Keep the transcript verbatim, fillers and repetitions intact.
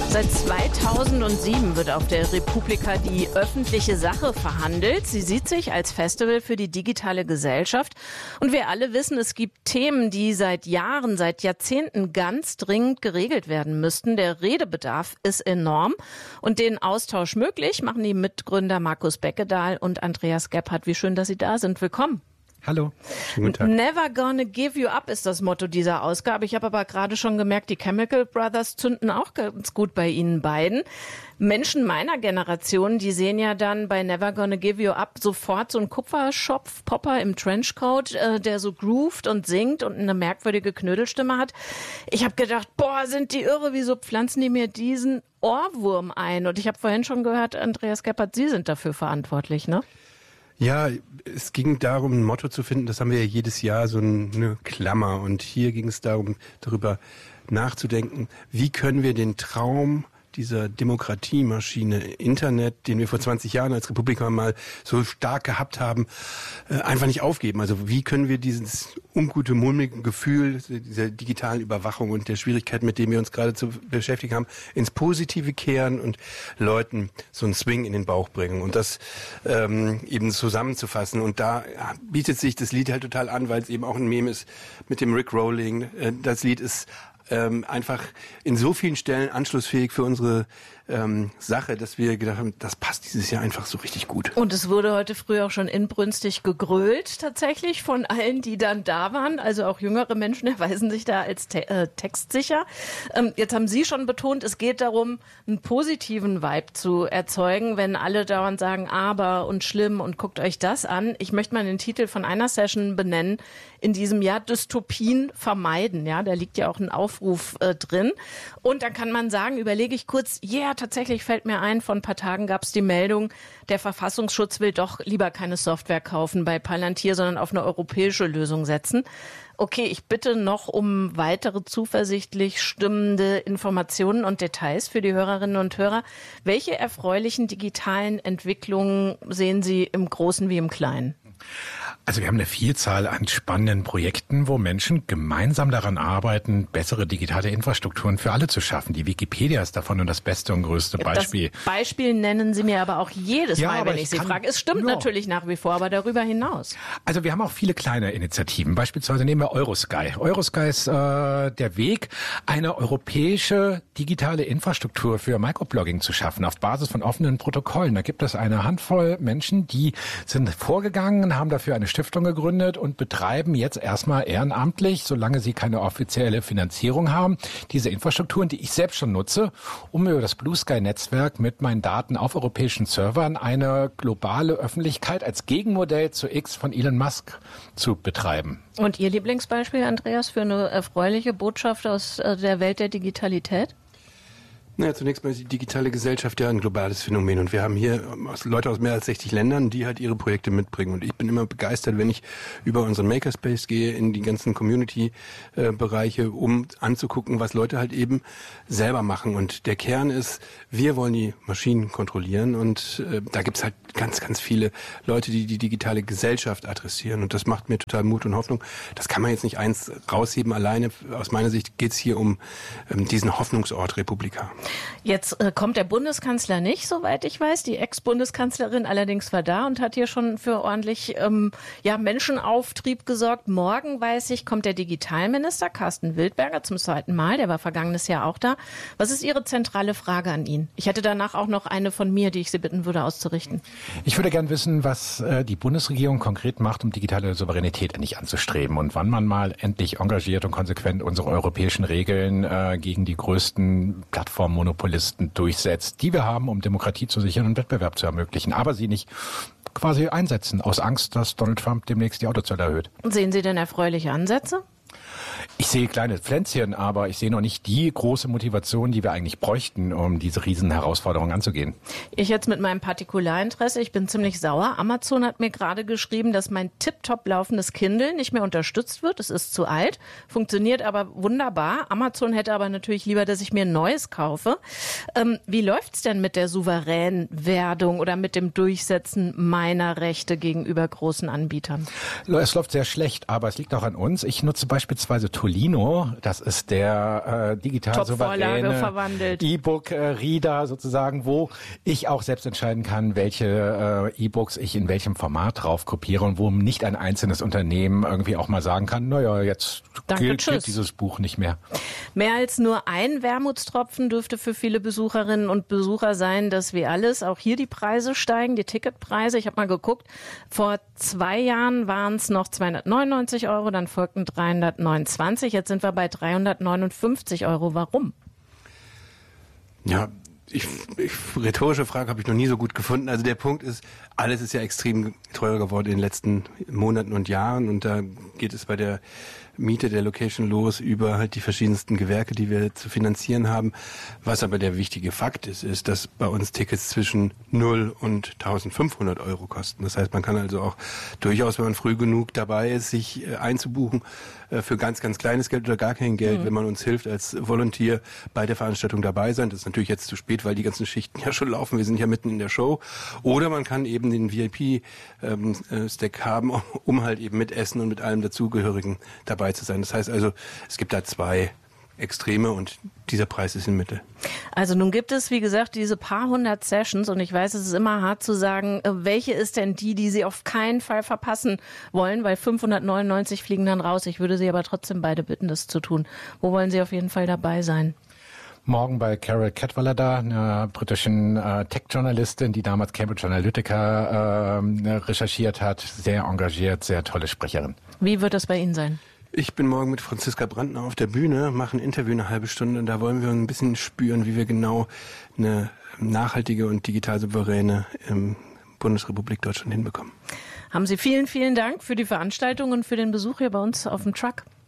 Seit zweitausendsieben wird auf der Republika die öffentliche Sache verhandelt. Sie sieht sich als Festival für die digitale Gesellschaft. Und wir alle wissen, es gibt Themen, die seit Jahren, seit Jahrzehnten ganz dringend geregelt werden müssten. Der Redebedarf ist enorm. Und den Austausch möglich machen die Mitgründer Markus Beckedahl und Andreas Gebhardt. Wie schön, dass Sie da sind. Willkommen. Hallo. Schönen guten Tag. Never gonna give you up ist das Motto dieser Ausgabe. Ich habe aber gerade schon gemerkt, die Chemical Brothers zünden auch ganz gut bei Ihnen beiden. Menschen meiner Generation, die sehen ja dann bei Never Gonna Give You Up sofort so einen Kupferschopf-Popper im Trenchcoat, äh, der so groovt und singt und eine merkwürdige Knödelstimme hat. Ich habe gedacht, boah, sind die irre, wieso pflanzen die mir diesen Ohrwurm ein? Und ich habe vorhin schon gehört, Andreas Gebhardt, Sie sind dafür verantwortlich, ne? Ja, es ging darum, ein Motto zu finden. Das haben wir ja jedes Jahr, so eine Klammer. Und hier ging es darum, darüber nachzudenken, wie können wir den Traum dieser Demokratiemaschine Internet, den wir vor zwanzig Jahren als Republik mal so stark gehabt haben, einfach nicht aufgeben. Also wie können wir dieses ungute, mulmige Gefühl dieser digitalen Überwachung und der Schwierigkeit, mit dem wir uns gerade zu beschäftigen haben, ins Positive kehren und Leuten so einen Swing in den Bauch bringen und das ähm, eben zusammenzufassen. Und da bietet sich das Lied halt total an, weil es eben auch ein Meme ist mit dem Rick Rolling. Das Lied ist Ähm, einfach in so vielen Stellen anschlussfähig für unsere ähm, Sache, dass wir gedacht haben, das passt dieses Jahr einfach so richtig gut. Und es wurde heute früh auch schon inbrünstig gegrölt tatsächlich von allen, die dann da waren. Also auch jüngere Menschen erweisen sich da als te- äh, textsicher. Ähm, jetzt haben Sie schon betont, es geht darum, einen positiven Vibe zu erzeugen, wenn alle dauernd sagen, aber und schlimm und guckt euch das an. Ich möchte mal den Titel von einer Session benennen in diesem Jahr, Dystopien vermeiden. Ja, da liegt ja auch ein Aufruf äh, drin. Und dann kann man sagen, überlege ich kurz, ja, yeah, tatsächlich fällt mir ein, vor ein paar Tagen gab es die Meldung, der Verfassungsschutz will doch lieber keine Software kaufen bei Palantir, sondern auf eine europäische Lösung setzen. Okay, ich bitte noch um weitere zuversichtlich stimmende Informationen und Details für die Hörerinnen und Hörer. Welche erfreulichen digitalen Entwicklungen sehen Sie im Großen wie im Kleinen? Also wir haben eine Vielzahl an spannenden Projekten, wo Menschen gemeinsam daran arbeiten, bessere digitale Infrastrukturen für alle zu schaffen. Die Wikipedia ist davon nur das beste und größte Beispiel. Das Beispiel nennen Sie mir aber auch jedes ja, Mal, wenn ich, ich Sie kann, frage. Es stimmt ja. natürlich nach wie vor, aber darüber hinaus. Also wir haben auch viele kleine Initiativen. Beispielsweise nehmen wir Eurosky. Eurosky ist äh, der Weg, eine europäische digitale Infrastruktur für Microblogging zu schaffen, auf Basis von offenen Protokollen. Da gibt es eine Handvoll Menschen, die sind vorgegangen, haben dafür eine Stiftung gegründet und betreiben jetzt erstmal ehrenamtlich, solange sie keine offizielle Finanzierung haben, diese Infrastrukturen, die ich selbst schon nutze, um über das Blue Sky Netzwerk mit meinen Daten auf europäischen Servern eine globale Öffentlichkeit als Gegenmodell zu X von Elon Musk zu betreiben. Und Ihr Lieblingsbeispiel, Andreas, für eine erfreuliche Botschaft aus der Welt der Digitalität? Naja, zunächst mal ist die digitale Gesellschaft ja ein globales Phänomen und wir haben hier Leute aus mehr als sechzig Ländern, die halt ihre Projekte mitbringen und ich bin immer begeistert, wenn ich über unseren Makerspace gehe, in die ganzen Community-Bereiche, um anzugucken, was Leute halt eben selber machen und der Kern ist, wir wollen die Maschinen kontrollieren und äh, da gibt's halt ganz, ganz viele Leute, die die digitale Gesellschaft adressieren und das macht mir total Mut und Hoffnung. Das kann man jetzt nicht eins rausheben alleine. Aus meiner Sicht geht's hier um ähm, diesen Hoffnungsort Republika. Jetzt äh, kommt der Bundeskanzler nicht, soweit ich weiß. Die Ex-Bundeskanzlerin allerdings war da und hat hier schon für ordentlich ähm, ja, Menschenauftrieb gesorgt. Morgen, weiß ich, kommt der Digitalminister Carsten Wildberger zum zweiten Mal. Der war vergangenes Jahr auch da. Was ist Ihre zentrale Frage an ihn? Ich hätte danach auch noch eine von mir, die ich Sie bitten würde auszurichten. Ich würde gern wissen, was äh, die Bundesregierung konkret macht, um digitale Souveränität endlich anzustreben und wann man mal endlich engagiert und konsequent unsere europäischen Regeln äh, gegen die größten Plattformen Monopolisten durchsetzt, die wir haben, um Demokratie zu sichern und Wettbewerb zu ermöglichen, aber sie nicht quasi einsetzen, aus Angst, dass Donald Trump demnächst die Autozölle erhöht. Sehen Sie denn erfreuliche Ansätze? Ich sehe kleine Pflänzchen, aber ich sehe noch nicht die große Motivation, die wir eigentlich bräuchten, um diese riesen Herausforderungen anzugehen. Ich jetzt mit meinem Partikularinteresse, ich bin ziemlich sauer. Amazon hat mir gerade geschrieben, dass mein tiptop laufendes Kindle nicht mehr unterstützt wird. Es ist zu alt, funktioniert aber wunderbar. Amazon hätte aber natürlich lieber, dass ich mir ein neues kaufe. Ähm, wie läuft's denn mit der Souveränwerdung oder mit dem Durchsetzen meiner Rechte gegenüber großen Anbietern? Es läuft sehr schlecht, aber es liegt auch an uns. Ich nutze beispielsweise Tolino. Das ist der äh, digital souveräne E-Book-Reader sozusagen, wo ich auch selbst entscheiden kann, welche äh, E-Books ich in welchem Format drauf kopiere und wo nicht ein einzelnes Unternehmen irgendwie auch mal sagen kann, naja, jetzt Danke, gilt, tschüss. gilt dieses Buch nicht mehr. Mehr als nur ein Wermutstropfen dürfte für viele Besucherinnen und Besucher sein, dass wie alles auch hier die Preise steigen, die Ticketpreise. Ich habe mal geguckt, vor zwei Jahren waren es noch zweihundertneunundneunzig Euro, dann folgten dreihundertneunundzwanzig, jetzt sind wir bei dreihundertneunundfünfzig Euro. Warum? Ja, ich, ich, rhetorische Frage habe ich noch nie so gut gefunden. Also der Punkt ist, alles ist ja extrem teurer geworden in den letzten Monaten und Jahren und da geht es bei der Miete der Location los über halt die verschiedensten Gewerke, die wir zu finanzieren haben. Was aber der wichtige Fakt ist, ist, dass bei uns Tickets zwischen null und eintausendfünfhundert Euro kosten. Das heißt, man kann also auch durchaus, wenn man früh genug dabei ist, sich äh, einzubuchen äh, für ganz, ganz kleines Geld oder gar kein Geld, mhm. wenn man uns hilft, als Volunteer bei der Veranstaltung dabei sein. Das ist natürlich jetzt zu spät, weil die ganzen Schichten ja schon laufen. Wir sind ja mitten in der Show. Oder man kann eben den V I P-Stack ähm, haben, um halt eben mit Essen und mit allem dazugehörigen dabei zu sein. Das heißt also, es gibt da zwei Extreme und dieser Preis ist in Mitte. Also nun gibt es, wie gesagt, diese paar hundert Sessions und ich weiß, es ist immer hart zu sagen, welche ist denn die, die Sie auf keinen Fall verpassen wollen, weil fünfhundertneunundneunzig fliegen dann raus. Ich würde Sie aber trotzdem beide bitten, das zu tun. Wo wollen Sie auf jeden Fall dabei sein? Morgen bei Carol Cadwalladr da, einer britischen äh, Tech-Journalistin, die damals Cambridge Analytica äh, recherchiert hat. Sehr engagiert, sehr tolle Sprecherin. Wie wird das bei Ihnen sein? Ich bin morgen mit Franziska Brandner auf der Bühne, mache ein Interview eine halbe Stunde und da wollen wir ein bisschen spüren, wie wir genau eine nachhaltige und digital souveräne ähm, Bundesrepublik Deutschland hinbekommen. Haben Sie vielen, vielen Dank für die Veranstaltung und für den Besuch hier bei uns auf dem Truck.